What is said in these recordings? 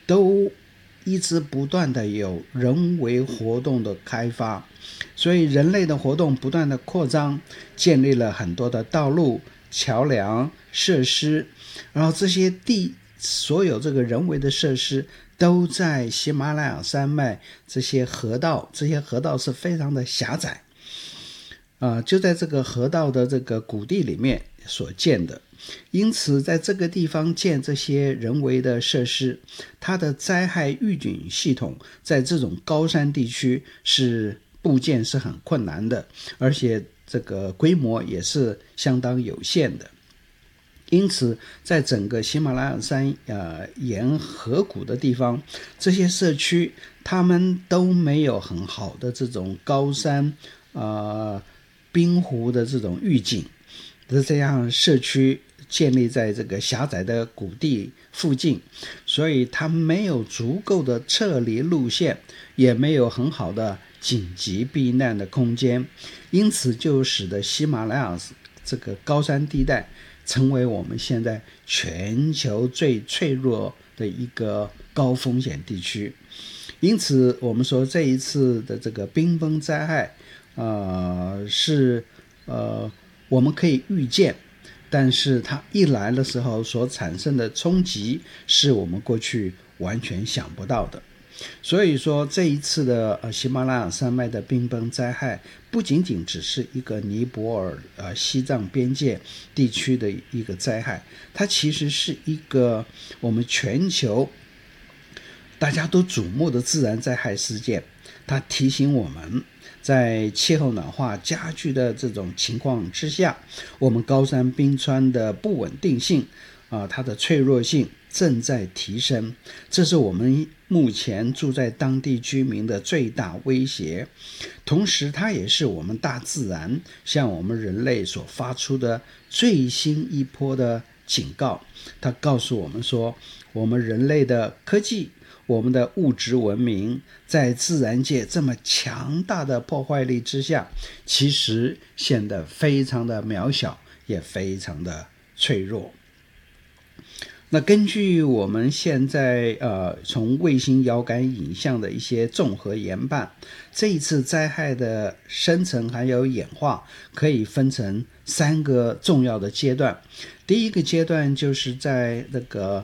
都一直不断的有人为活动的开发，所以人类的活动不断的扩张，建立了很多的道路、桥梁、设施，然后这些所有这个人为的设施都在喜马拉雅山脉这些河道是非常的狭窄，就在这个河道的这个谷地里面所建的。因此在这个地方建这些人为的设施，它的灾害预警系统在这种高山地区部件是很困难的，而且这个规模也是相当有限的。因此在整个喜马拉雅山沿河谷的地方，这些社区他们都没有很好的这种高山冰湖的这种预警的这样社区建立在这个狭窄的谷地附近，所以它没有足够的撤离路线，也没有很好的紧急避难的空间，因此就使得喜马拉雅这个高山地带成为我们现在全球最脆弱的一个高风险地区。因此我们说这一次的这个冰崩灾害是我们可以预见，但是它一来的时候所产生的冲击是我们过去完全想不到的。所以说这一次的喜马拉雅山脉的冰崩灾害不仅仅只是一个尼泊尔西藏边界地区的一个灾害，它其实是一个我们全球大家都瞩目的自然灾害事件。它提醒我们在气候暖化加剧的这种情况之下，我们高山冰川的不稳定性它的脆弱性正在提升，这是我们目前住在当地居民的最大威胁。同时它也是我们大自然向我们人类所发出的最新一波的警告。它告诉我们说，我们人类的科技，我们的物质文明在自然界这么强大的破坏力之下，其实显得非常的渺小，也非常的脆弱。那根据我们现在从卫星遥感影像的一些综合研判，这一次灾害的生成还有演化可以分成3个重要的阶段。第一个阶段就是在那个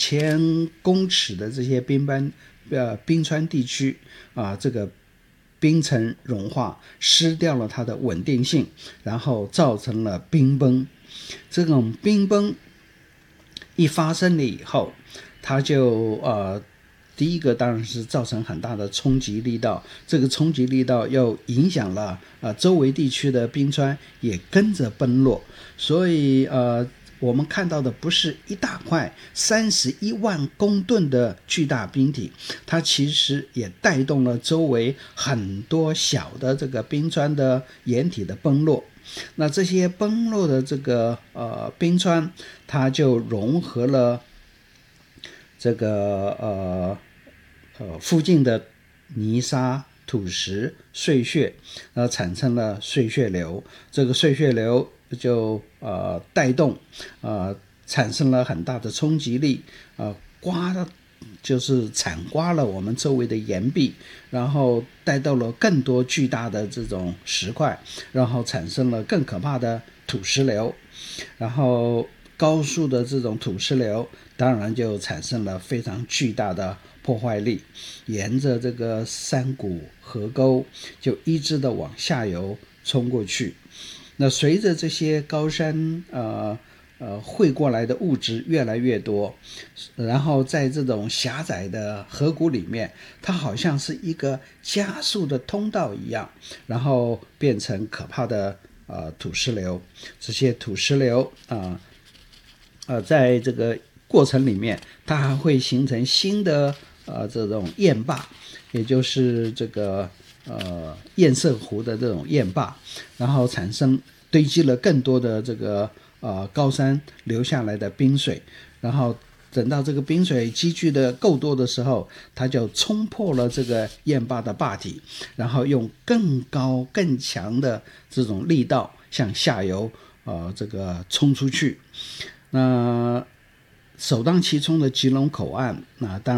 5000公尺的这些冰川地区这个冰层融化失掉了它的稳定性，然后造成了冰崩。这种冰崩一发生了以后，它就第一个当然是造成很大的冲击力道，这个冲击力道又影响了周围地区的冰川也跟着崩落，所以我们看到的不是一大块31万公吨的巨大冰体，它其实也带动了周围很多小的这个冰川的岩体的崩落。那这些崩落的这个冰川，它就融合了这个附近的泥沙、土石、碎屑，产生了碎屑流。这个碎屑流就带动产生了很大的冲击力，就是铲刮了我们周围的岩壁，然后带到了更多巨大的这种石块，然后产生了更可怕的土石流，然后高速的这种土石流当然就产生了非常巨大的破坏力，沿着这个山谷河沟就一直的往下游冲过去。那随着这些高山汇过来的物质越来越多，然后在这种狭窄的河谷里面，它好像是一个加速的通道一样，然后变成可怕的土石流。这些土石流在这个过程里面，它还会形成新的这种堰坝，也就是这个堰塞湖的这种堰坝，然后堆积了更多的这个高山流下来的冰水，然后等到这个冰水积聚的够多的时候，它就冲破了这个堰坝的坝体，然后用更高更强的这种力道向下游这个冲出去。那首当其冲的吉隆口岸，那当然